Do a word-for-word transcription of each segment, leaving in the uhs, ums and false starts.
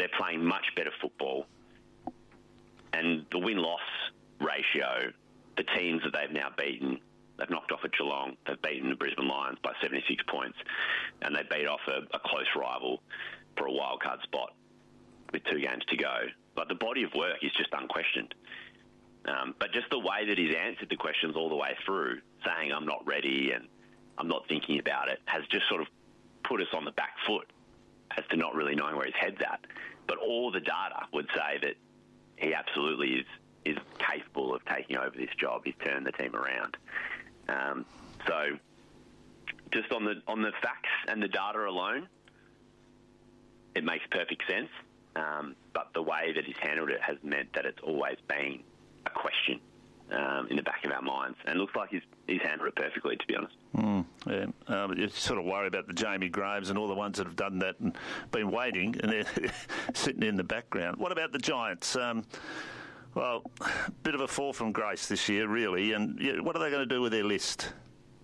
they're playing much better football. And the win-loss ratio, the teams that they've now beaten, they've knocked off at Geelong, they've beaten the Brisbane Lions by seventy-six points, and they beat off a, a close rival for a wildcard spot with two games to go. But the body of work is just unquestioned. Um, but just the way that he's answered the questions all the way through, saying I'm not ready and I'm not thinking about it, has just sort of put us on the back foot as to not really knowing where his head's at. But all the data would say that he absolutely is is capable of taking over this job. He's turned the team around. Um, so just on the on the facts and the data alone, it makes perfect sense. Um, but the way that he's handled it has meant that it's always been a question um, in the back of our minds. And it looks like he's, he's handled it perfectly, to be honest. Mm, yeah. Um, you sort of worry about the Jamie Graves and all the ones that have done that and been waiting and they're sitting in the background. What about the Giants? Um, well, a bit of a fall from grace this year, really. And yeah, what are they going to do with their list?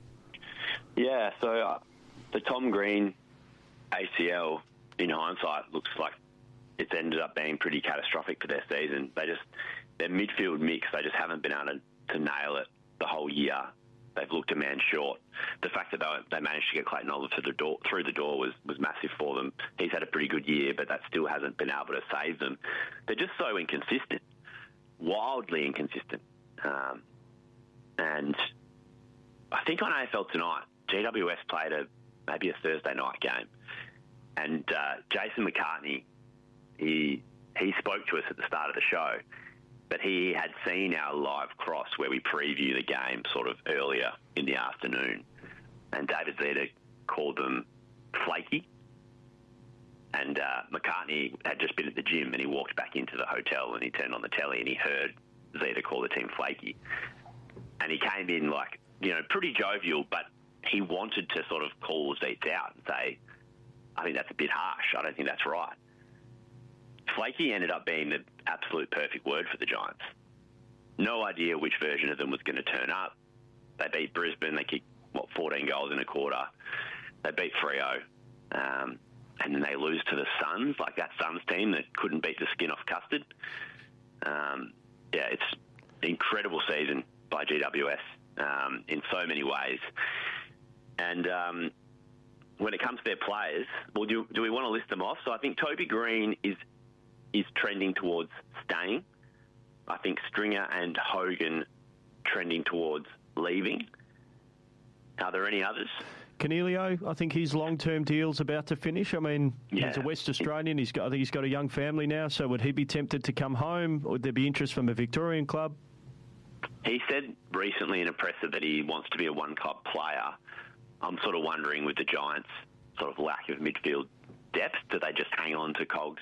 Yeah, so uh, the Tom Green A C L, in hindsight, looks like it's ended up being pretty catastrophic for their season. They just, their midfield mix, they just haven't been able to, to nail it the whole year. They've looked a man short. The fact that they, they managed to get Clayton Oliver through the door, through the door was, was massive for them. He's had a pretty good year, but that still hasn't been able to save them. They're just so inconsistent, wildly inconsistent. Um, and I think on A F L Tonight, G W S played a maybe a Thursday night game, and uh, Jason McCartney, he he spoke to us at the start of the show, but he had seen our live cross where we preview the game sort of earlier in the afternoon, and David Zeta called them flaky, and uh, McCartney had just been at the gym and he walked back into the hotel and he turned on the telly and he heard Zeta call the team flaky, and he came in like, you know, pretty jovial, but he wanted to sort of call Zeta out and say, I think that's a bit harsh, I don't think that's right. Flaky ended up being the absolute perfect word for the Giants. No idea which version of them was going to turn up. They beat Brisbane. They kicked, what, fourteen goals in a quarter. They beat Freo. Um, and then they lose to the Suns, like that Suns team that couldn't beat the skin off custard. Um, yeah, it's an incredible season by G W S um, in so many ways. And um, when it comes to their players, well, do, do we want to list them off? So I think Toby Green is is trending towards staying. I think Stringer and Hogan trending towards leaving. Are there any others? Canelio, I think his long-term deal's about to finish. I mean, yeah. He's a West Australian. He's got, I think he's got a young family now, so would he be tempted to come home? Would there be interest from a Victorian club? He said recently in a presser that he wants to be a one-club player. I'm sort of wondering with the Giants' sort of lack of midfield depth, do they just hang on to Cogs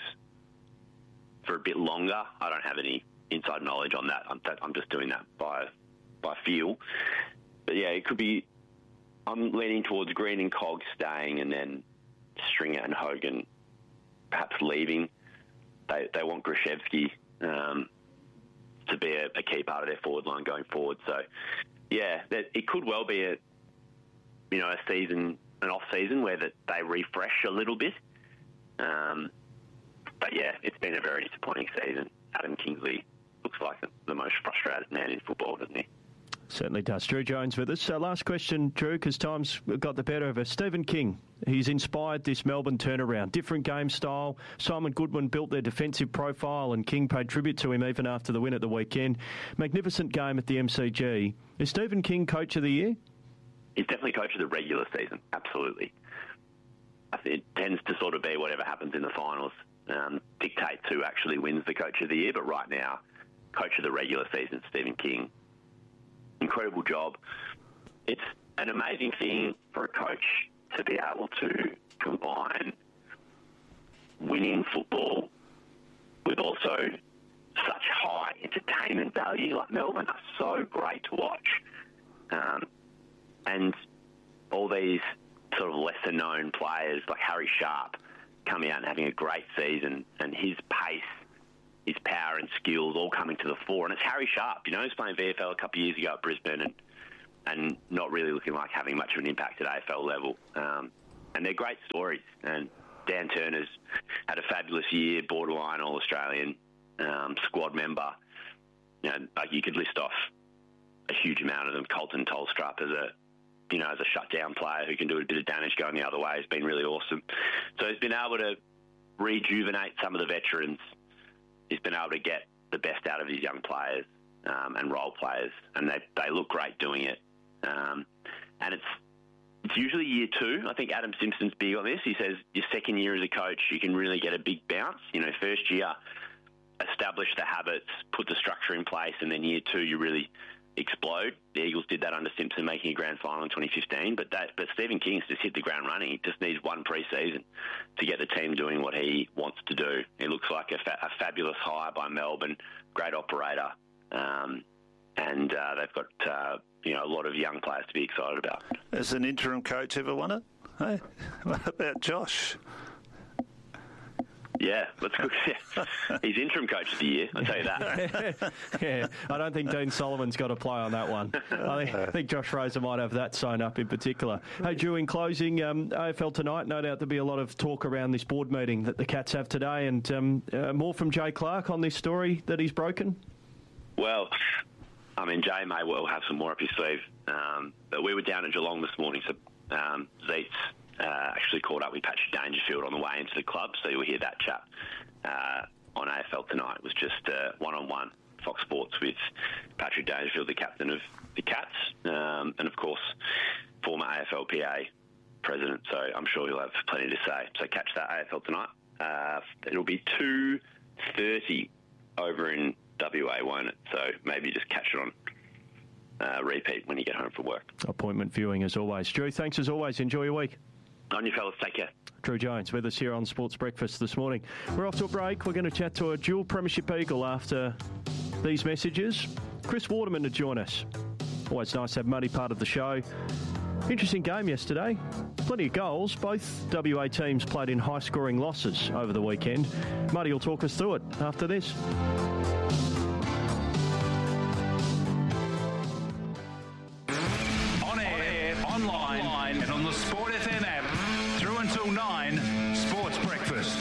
for a bit longer? I don't have any inside knowledge on that. I'm, I'm just doing that by by feel. But yeah, it could be. I'm leaning towards Green and Cogs staying, and then Stringer and Hogan perhaps leaving. They they want Grishevsky um, to be a, a key part of their forward line going forward. So yeah, that it could well be a you know a season, an off season where that they refresh a little bit. Um, But yeah, it's been a very disappointing season. Adam Kingsley looks like the, the most frustrated man in football, doesn't he? Certainly does. Drew Jones with us. So last question, Drew, because time's got the better of us. Stephen King, he's inspired this Melbourne turnaround. Different game style. Simon Goodwin built their defensive profile and King paid tribute to him even after the win at the weekend. Magnificent game at the M C G. Is Stephen King Coach of the Year? He's definitely Coach of the regular season, absolutely. I think it tends to sort of be whatever happens in the finals um, dictates who actually wins the Coach of the Year, but right now, Coach of the regular season, Stephen King. Incredible job. It's an amazing thing for a coach to be able to combine winning football with also such high entertainment value. Like Melbourne are so great to watch. Um, and all these sort of lesser known players like Harry Sharp coming out and having a great season, and his pace, his power and skills all coming to the fore. And it's Harry Sharp, you know, he's playing V F L a couple of years ago at Brisbane and and not really looking like having much of an impact at A F L level. Um, and they're great stories. And Dan Turner's had a fabulous year, borderline All-Australian um, squad member. You know, like you could list off a huge amount of them. Colton Tolstrup as a, you know, as a shutdown player who can do a bit of damage going the other way has been really awesome. So he's been able to rejuvenate some of the veterans. He's been able to get the best out of his young players um, and role players, and they they look great doing it. Um, and it's it's usually year two. I think Adam Simpson's big on this. He says your second year as a coach, you can really get a big bounce. You know, first year, establish the habits, put the structure in place, and then year two, you really explode. The Eagles did that under Simpson, making a grand final in twenty fifteen. But that, but Stephen King's just hit the ground running. He just needs one pre-season to get the team doing what he wants to do. It looks like a, fa- a fabulous hire by Melbourne, great operator, um, and uh, they've got uh, you know a lot of young players to be excited about. Has an interim coach ever won it? Hey, what about Josh? Yeah, that's good. He's interim coach of the year, I'll tell you that. Yeah, I don't think Dean Solomon's got a play on that one. I think, I think Josh Razor might have that sewn up in particular. Hey, Drew, in closing, um, A F L tonight, no doubt there'll be a lot of talk around this board meeting that the Cats have today, and um, uh, more from Jay Clark on this story that he's broken? Well, I mean, Jay may well have some more up his sleeve, um, but we were down at Geelong this morning, so um, Zeitz Uh, actually caught up with Patrick Dangerfield on the way into the club, so you'll hear that chat uh, on A F L tonight. It was just uh, one-on-one Fox Sports with Patrick Dangerfield, the captain of the Cats, um, and of course former A F L P A president, so I'm sure he'll have plenty to say. So catch that A F L tonight. Uh, it'll be two thirty over in W A, won't it? So maybe just catch it on uh, repeat when you get home from work. Appointment viewing as always. Drew, thanks as always. Enjoy your week. On you fellas, take care. Drew Jones with us here on Sports Breakfast this morning. We're off to a break. We're going to chat to a dual Premiership Eagle after these messages. Chris Waterman to join us. Always nice to have Muddy part of the show. Interesting game yesterday. Plenty of goals. Both W A teams played in high-scoring losses over the weekend. Muddy will talk us through it after this. On air, online, online, and on the Sport F M app. Through until nine, Sports Breakfast.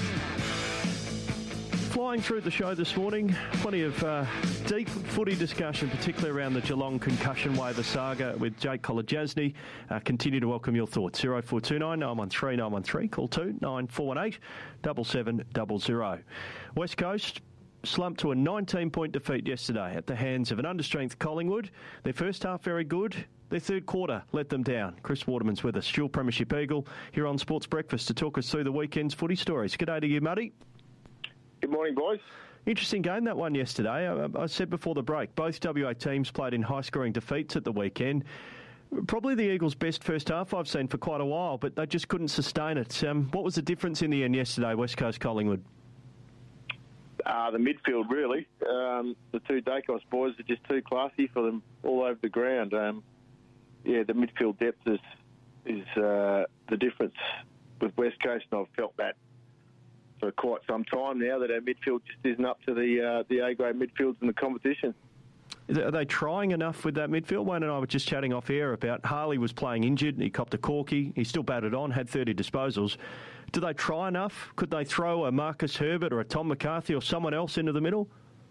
Flying through the show this morning, plenty of uh, deep footy discussion, particularly around the Geelong concussion waiver saga with Jake Kolodjasny. Uh, continue to welcome your thoughts. oh four two nine, nine one three, nine one three. Call two nine four one eight, seven seven zero zero. West Coast slumped to a nineteen-point defeat yesterday at the hands of an understrength Collingwood. Their first half very good. Their third quarter let them down. Chris Waterman's with us, dual Premiership Eagle, here on Sports Breakfast to talk us through the weekend's footy stories. G'day to you, Muddy. Good morning, boys. Interesting game, that one yesterday. I, I said before the break, both W A teams played in high-scoring defeats at the weekend. Probably the Eagles' best first half I've seen for quite a while, but they just couldn't sustain it. Um, what was the difference in the end yesterday, West Coast Collingwood? Uh, the midfield, really. Um, the two Dacos boys are just too classy for them all over the ground. Um, yeah, the midfield depth is is uh, the difference with West Coast, and I've felt that for quite some time now, that our midfield just isn't up to the uh, the A-grade midfields in the competition. Are they trying enough with that midfield? Wayne and I were just chatting off air about Harley was playing injured. He copped a corky. He still batted on, had thirty disposals. Do they try enough? Could they throw a Marcus Herbert or a Tom McCarthy or someone else into the middle?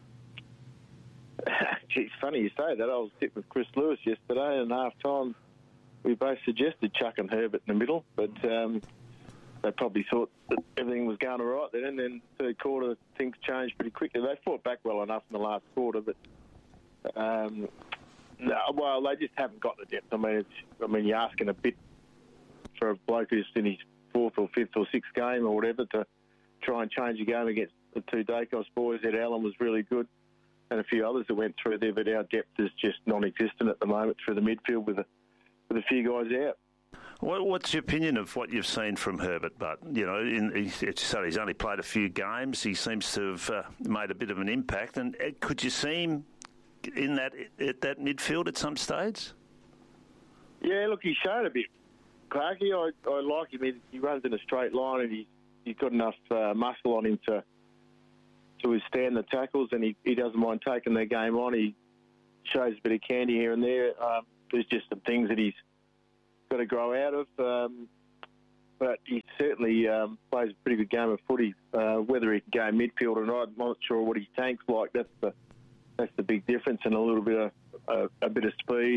It's funny you say that. I was sitting with Chris Lewis yesterday, and half time we both suggested chucking Herbert in the middle, but um, they probably thought that everything was going all right then, and then third quarter things changed pretty quickly. They fought back well enough in the last quarter, but um, no, well, they just haven't got the depth. I mean, it's, I mean, you're asking a bit for a bloke who's in his fourth or fifth or sixth game or whatever to try and change a game against the two Dacos boys. Ed Allen was really good, and a few others that went through there, but our depth is just non-existent at the moment through the midfield with a, with a few guys out. What's your opinion of what you've seen from Herbert? But you know, in, so he's only played a few games. He seems to have uh, made a bit of an impact. And uh, could you see him in that at that midfield at some stage? Yeah, look, he's shown a bit. Clarky, I, I like him. He, he runs in a straight line, and he, he's got enough uh, muscle on him to to withstand the tackles, and he, he doesn't mind taking their game on. He shows a bit of candy here and there. Um, there's just some things that he's got to grow out of. Um, but he certainly um, plays a pretty good game of footy. Uh, whether he can go midfield or not, I'm not sure what his tank's like. That's the that's the big difference, and a little bit of uh, a bit of speed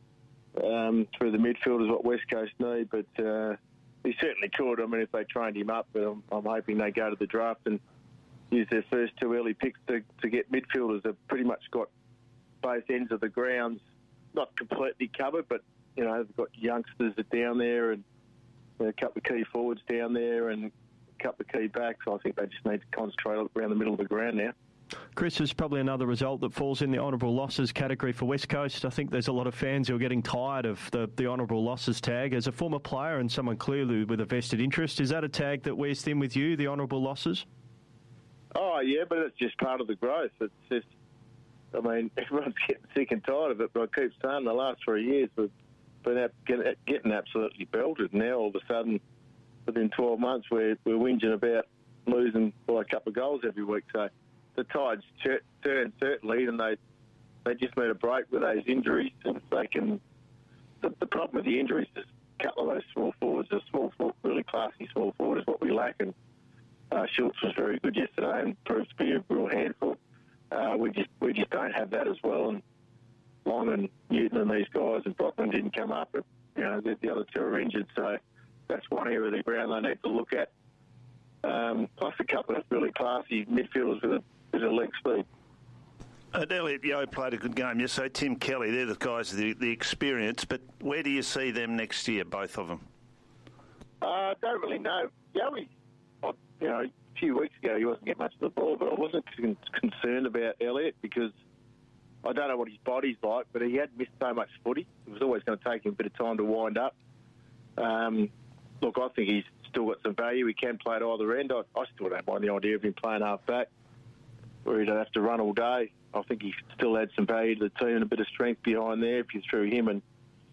um, through the midfield is what West Coast need. But uh, he certainly could. I mean, if they trained him up, but I'm, I'm hoping they go to the draft and use their first two early picks to, to get midfielders. They've pretty much got both ends of the grounds not completely covered, but you know they've got youngsters that down there and a couple of key forwards down there and a couple of key backs. I think they just need to concentrate around the middle of the ground now. Chris, is probably another result that falls in the honourable losses category for West Coast. I think there's a lot of fans who are getting tired of the, the honourable losses tag. As a former player and someone clearly with a vested interest, is that a tag that wears thin with you, the honourable losses? Oh, yeah, but it's just part of the growth. It's just, I mean, everyone's getting sick and tired of it, but I keep saying the last three years we've been getting absolutely belted. Now, all of a sudden, within twelve months, we're, we're whinging about losing by a couple of goals every week. So the tide's turned, certainly, and they they just need a break with those injuries. And if they can, the, the problem with the injuries is a couple of those small forwards, a small forward, really classy small forward is what we lack. And uh, Schultz was very good yesterday and proved to be a real handful. Uh, we just we just don't have that as well. And Long and Newton and these guys and Brockman didn't come up. But, you know, the, the other two are injured, so that's one area of the ground they need to look at. Um, plus a couple of really classy midfielders with a bit of leg speed. Uh, Elliot Yeo played a good game yesterday. Tim Kelly, they're the guys with the, the experience, but where do you see them next year, both of them? I uh, don't really know. Yoey, you know, a few weeks ago he wasn't getting much of the ball, but I wasn't con- concerned about Elliot because I don't know what his body's like, but he had missed so much footy. It was always going to take him a bit of time to wind up. Um, look, I think he's still got some value. He can play at either end. I, I still don't mind the idea of him playing half back, where he don't have to run all day. I think he still adds some value to the team and a bit of strength behind there. If you threw him and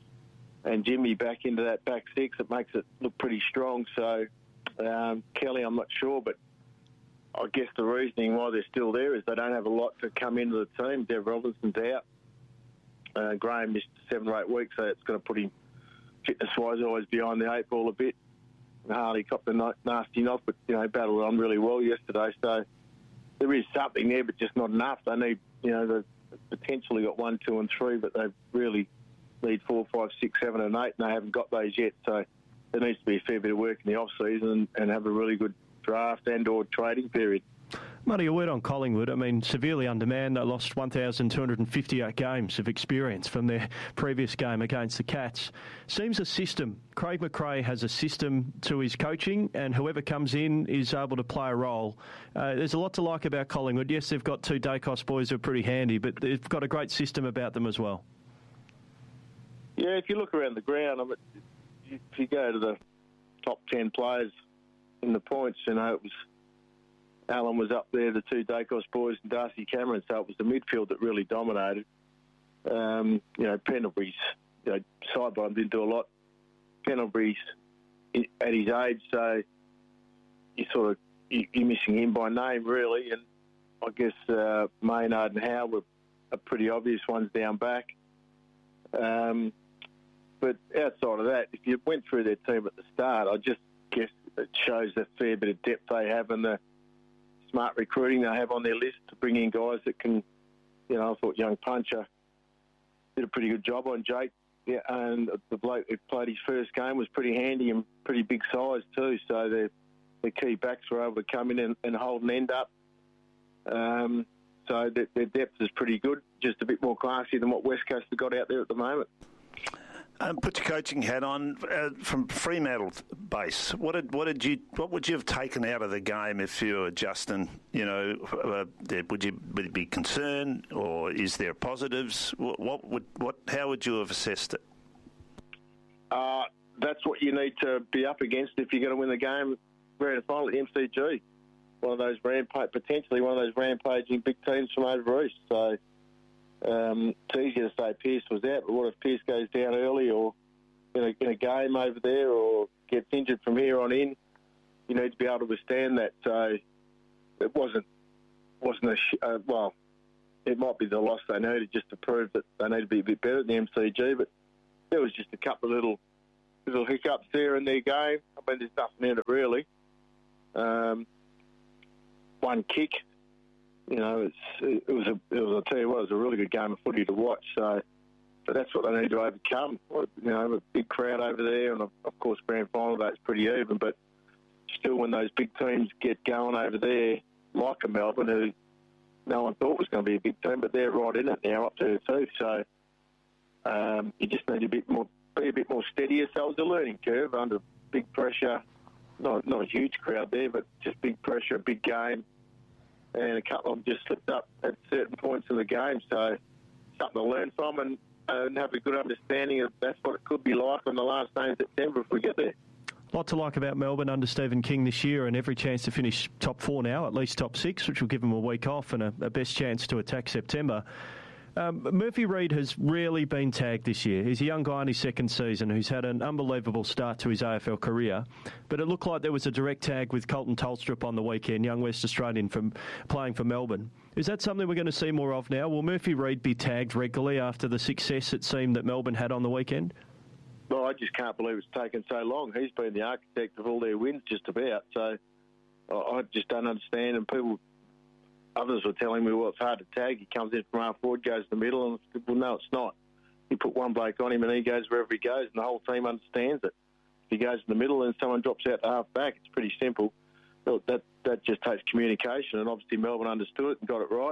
and Jimmy back into that back six, it makes it look pretty strong. So um, Kelly, I'm not sure, but I guess the reasoning why they're still there is they don't have a lot to come into the team. Dev Robinson's out. Uh, Graham missed seven or eight weeks, so it's going to put him fitness-wise always behind the eight ball a bit. Harley copped a nasty knock, but, you know, battled on really well yesterday. So there is something there, but just not enough. They need, you know, they've potentially got one, two and three, but they really need four, five, six, seven and eight, and they haven't got those yet. So there needs to be a fair bit of work in the off-season and, and have a really good draft and or trading period. Muddy, a word on Collingwood. I mean, severely undermanned. They lost one thousand two hundred fifty-eight games of experience from their previous game against the Cats. Seems a system. Craig McRae has a system to his coaching, and whoever comes in is able to play a role. Uh, there's a lot to like about Collingwood. Yes, they've got two Dacos boys who are pretty handy, but they've got a great system about them as well. Yeah, if you look around the ground, I mean, if you go to the top ten players in the points, you know, it was Allen was up there, the two Dacos boys, and Darcy Cameron, so it was the midfield that really dominated. Um, you know, Pendlebury's, you know, sideline didn't do a lot. Pendlebury's at his age, so you sort of, you, you're missing him by name, really, and I guess uh, Maynard and Howe were are pretty obvious ones down back. Um, but outside of that, if you went through their team at the start, I just guess it shows the fair bit of depth they have and the smart recruiting they have on their list to bring in guys that can, you know, I thought young Puncher did a pretty good job on Jake. Yeah, and the bloke who played his first game was pretty handy and pretty big size too. So their their key backs were able to come in and, and hold an end up. Um, so their, their depth is pretty good, just a bit more classy than what West Coast have got out there at the moment. Um, put your coaching hat on uh, from Fremantle base. What did what did you what would you have taken out of the game if you were Justin? You know, uh, would you would you be concerned, or is there positives? What, what would what? How would you have assessed it? Uh, that's what you need to be up against if you're going to win the game. Grand final at the M C G, one of those rampage, potentially one of those rampaging big teams from over east. So. Um, it's easier to say Pearce was out, but what if Pearce goes down early or in a, in a game over there or gets injured from here on in? You need to be able to withstand that. So it wasn't wasn't a sh- uh, well. It might be the loss they needed just to prove that they need to be a bit better at the M C G, but there was just a couple of little little hiccups there in their game. I mean, there's nothing in it really. Um, one kick, you know, it's, it was a. It was, I'll tell you what, it was a really good game of footy to watch. So, but that's what they need to overcome. You know, a big crowd over there, and of, of course, grand final day's pretty even. But still, when those big teams get going over there, like a Melbourne, who no one thought was going to be a big team, but they're right in it now, up to two. So um, you just need a bit more, be a bit more steadier. So it was a learning curve under big pressure. Not not a huge crowd there, but just big pressure, a big game, and a couple of them just slipped up at certain points in the game. So something to learn from and, and have a good understanding of that's what it could be like on the last day of September if we get there. A lot to like about Melbourne under Stephen King this year, and every chance to finish top four now, at least top six, which will give them a week off and a, a best chance to attack September. Um, Murphy Reid has rarely been tagged this year. He's a young guy in his second season who's had an unbelievable start to his A F L career. But it looked like there was a direct tag with Colton Tolstrup on the weekend, young West Australian from playing for Melbourne. Is that something we're going to see more of now? Will Murphy Reid be tagged regularly after the success it seemed that Melbourne had on the weekend? Well, I just can't believe it's taken so long. He's been the architect of all their wins just about. So I just don't understand. And people, others were telling me, well, it's hard to tag. He comes in from half forward, goes to the middle. And well, no, it's not. You put one bloke on him and he goes wherever he goes, and the whole team understands it. If he goes in the middle and someone drops out to half back, it's pretty simple. Well, that, that just takes communication. And obviously Melbourne understood it and got it right.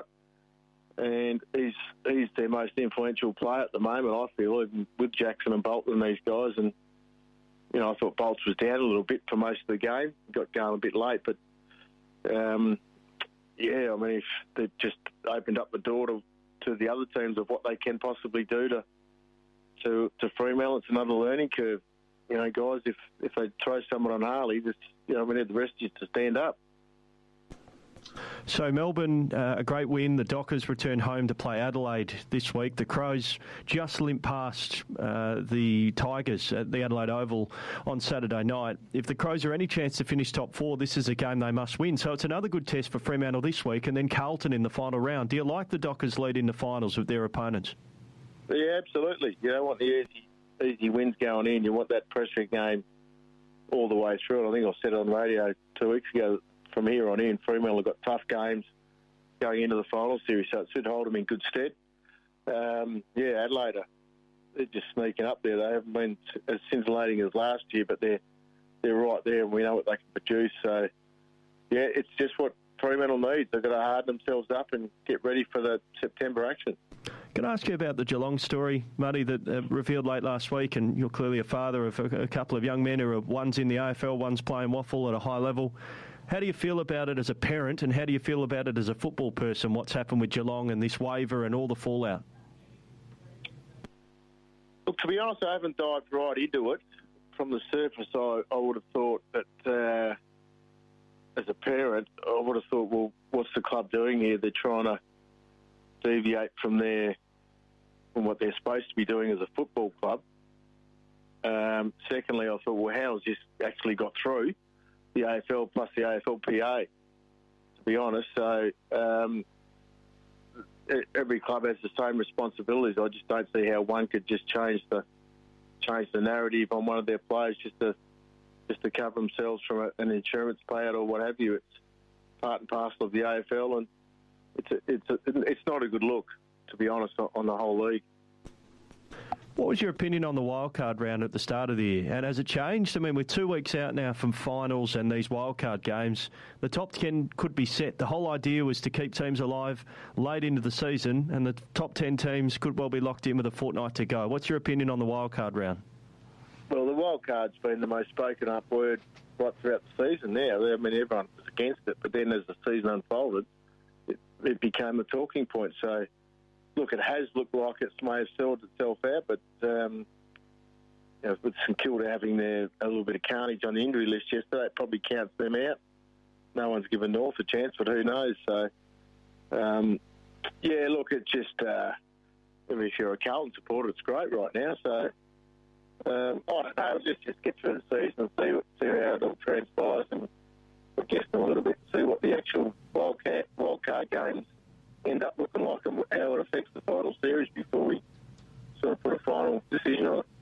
And he's he's their most influential player at the moment, I feel, even with Jackson and Bolton and these guys. And, you know, I thought Bolts was down a little bit for most of the game. Got going a bit late. But, um, yeah, I mean, if they just opened up the door to, to the other teams of what they can possibly do to to, to Fremantle, it's another learning curve. You know, guys, if, if they throw someone on Harley, just, you know, we need the rest just to stand up. So Melbourne, uh, a great win. The Dockers return home to play Adelaide this week. The Crows just limped past uh, the Tigers at the Adelaide Oval on Saturday night. If the Crows are any chance to finish top four, this is a game they must win. So it's another good test for Fremantle this week, and then Carlton in the final round. Do you like the Dockers lead in the finals with their opponents? Yeah, absolutely. You don't want the easy, easy wins going in. You want that pressure game all the way through. And I think I said it on radio two weeks ago, from here on in, Fremantle have got tough games going into the final series, so it should hold them in good stead. Um, yeah, Adelaide, they're just sneaking up there. They haven't been as scintillating as last year, but they're they're right there, and we know what they can produce. So, yeah, it's just what Fremantle needs. They've got to harden themselves up and get ready for the September action. Can I ask you about the Geelong story, Muddy, that uh, revealed late last week? And you're clearly a father of a, a couple of young men who are one's in the A F L, one's playing waffle at a high level. How do you feel about it as a parent, and how do you feel about it as a football person, what's happened with Geelong and this waiver and all the fallout? Look, to be honest, I haven't dived right into it. From the surface, I, I would have thought that uh, as a parent, I would have thought, well, what's the club doing here? They're trying to deviate from their from what they're supposed to be doing as a football club. Um, secondly, I thought, well, how has this actually got through the A F L plus the A F L P A, to be honest? So um, every club has the same responsibilities. I just don't see how one could just change the change the narrative on one of their players just to just to cover themselves from a, an insurance payout or what have you. It's part and parcel of the A F L, and it's a, it's a, it's not a good look, to be honest, on the whole league. What was your opinion on the wildcard round at the start of the year? And has it changed? I mean, we're two weeks out now from finals and these wildcard games. The top ten could be set. The whole idea was to keep teams alive late into the season, and the top ten teams could well be locked in with a fortnight to go. What's your opinion on the wildcard round? Well, the wildcard's been the most spoken up word right throughout the season now. I mean, everyone was against it, but then as the season unfolded, it, it became a talking point. So, look, it has looked like it may have settled itself out, but um, you know, with St Kilda having their, a little bit of carnage on the injury list yesterday, it probably counts them out. No one's given North a chance, but who knows? So, um, yeah, look, it's just, uh, if you're a Carlton supporter, it's great right now. So, um, I don't know, just, just get through the season and see, what, see how it all transpires and progress a little bit, see what the actual wildcard, wildcard games end up looking like and how it affects the final series before we sort of put a final decision on it.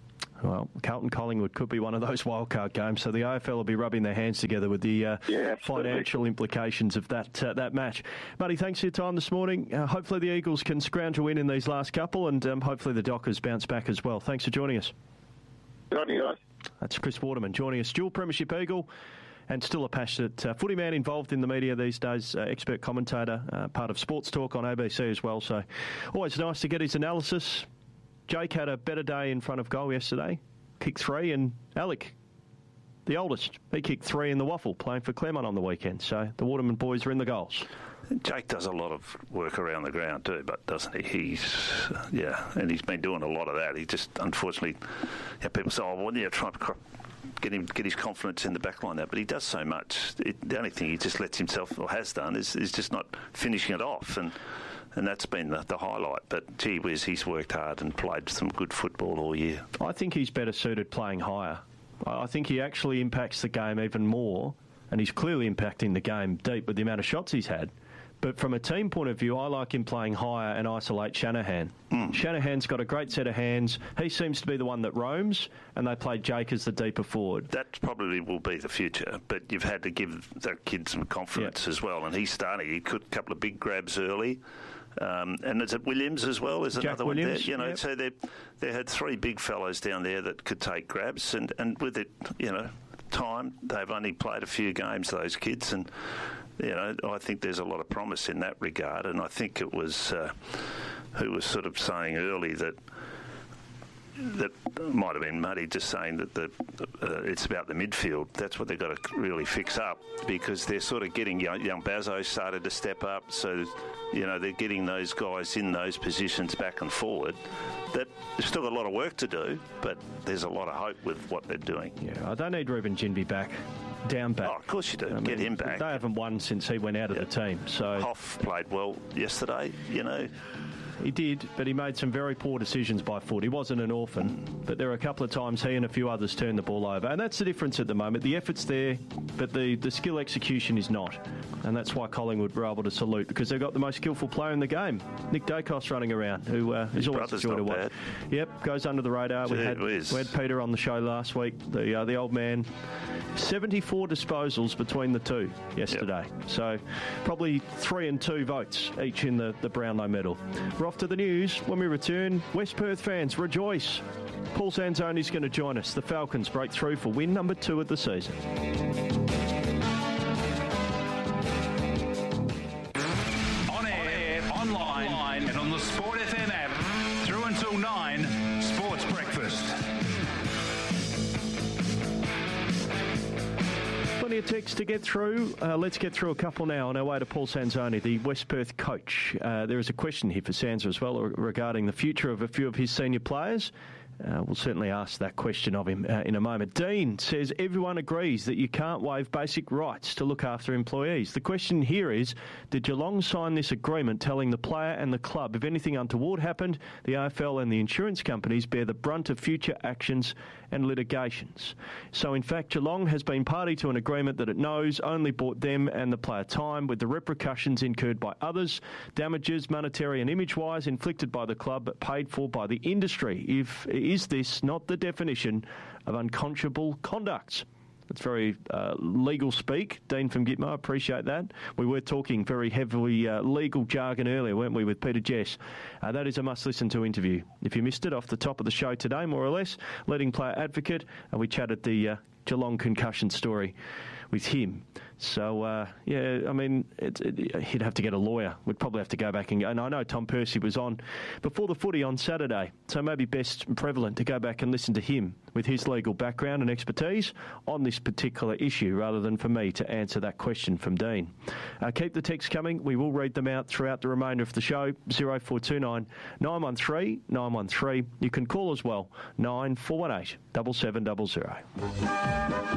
Well, Carlton-Collingwood could be one of those wildcard games, so the A F L will be rubbing their hands together with the uh, yeah, financial implications of that uh, that match. Matty, thanks for your time this morning. Uh, hopefully the Eagles can scrounge a win in these last couple, and um, hopefully the Dockers bounce back as well. Thanks for joining us. Good on you guys. That's Chris Waterman joining us, dual Premiership Eagle, and still a passionate uh, footy man involved in the media these days, uh, expert commentator, uh, part of Sports Talk on A B C as well. So always nice to get his analysis. Jake had a better day in front of goal yesterday, kicked three, and Alec, the oldest, he kicked three in the waffle, playing for Claremont on the weekend. So the Waterman boys are in the goals. Jake does a lot of work around the ground too, but doesn't he? He's, uh, yeah, and he's been doing a lot of that. He just, unfortunately, yeah, people say, oh, well, yeah, try and get him, get his confidence in the back line now, but he does so much. It, the only thing he just lets himself, or has done, is, is just not finishing it off, and and that's been the, the highlight. But gee whiz, he's worked hard and played some good football all year. I think he's better suited playing higher. I think he actually impacts the game even more, and he's clearly impacting the game deep with the amount of shots he's had. But from a team point of view, I like him playing higher and isolate Shanahan. Mm. Shanahan's got a great set of hands. He seems to be the one that roams, and they play Jake as the deeper forward. That probably will be the future, but you've had to give that kid some confidence yep. as well. And he's starting. He could a couple of big grabs early. Um, and is it Williams as well? Is Jack another Williams, one there? You know, yep. so they they had three big fellows down there that could take grabs, and, and with it, you know, time they've only played a few games, those kids, and you know, I think there's a lot of promise in that regard. And I think it was uh, who was sort of saying early that. That might have been Muddy just saying that the, uh, it's about the midfield. That's what they've got to really fix up, because they're sort of getting young, young Bazzo started to step up, so you know they're getting those guys in those positions back and forward. That they've still got a lot of work to do, but there's a lot of hope with what they're doing. Yeah, I don't need Ruben Ginbey back. Down back. Oh, of course you do. I mean, Get him back. They haven't won since he went out of yep. the team. So Hoff played well yesterday, you know. He did, but he made some very poor decisions by foot. He wasn't an orphan, but there were a couple of times he and a few others turned the ball over. And that's the difference at the moment. The effort's there, but the, the skill execution is not. And that's why Collingwood were able to salute, because they've got the most skillful player in the game, Nick Dacos, running around, who uh, is always a joy to watch. Bad. Yep, goes under the radar. We had, we had Peter on the show last week, the uh, the old man. seventy-four disposals between the two yesterday. Yep. So probably three and two votes each in the, the Brownlow medal. We're off to the news. When we return, West Perth fans, rejoice. Paul Zanzoni's going to join us. The Falcons break through for win number two of the season. On air, online, online and on the Sport F M app. Through until nine, Sports Breakfast. Plenty of text to get through. Uh, let's get through a couple now on our way to Paul Zanzoni, the West Perth coach. Uh, there is a question here for Sansa as well regarding the future of a few of his senior players. Uh, we'll certainly ask that question of him uh, in a moment. Dean says everyone agrees that you can't waive basic rights to look after employees. The question here is, did Geelong sign this agreement telling the player and the club if anything untoward happened, the A F L and the insurance companies bear the brunt of future actions and litigations? So in fact, Geelong has been party to an agreement that it knows only bought them and the player time, with the repercussions incurred by others, damages monetary and image-wise inflicted by the club but paid for by the industry. If Is this not the definition of unconscionable conduct? That's very uh, legal speak. Dean from Gitmo, I appreciate that. We were talking very heavily uh, legal jargon earlier, weren't we, with Peter Jess? Uh, that is a must-listen-to interview. If you missed it, off the top of the show today, more or less, leading player advocate, and we chatted the uh, Geelong concussion story with him. So, uh, yeah, I mean, it, it, he'd have to get a lawyer. We'd probably have to go back and go. And I know Tom Percy was on before the footy on Saturday, so maybe best and prevalent to go back and listen to him with his legal background and expertise on this particular issue, rather than for me to answer that question from Dean. Uh, keep the texts coming. We will read them out throughout the remainder of the show. oh four two nine, nine one three, nine one three. You can call as well, nine four one eight, seven seven zero zero.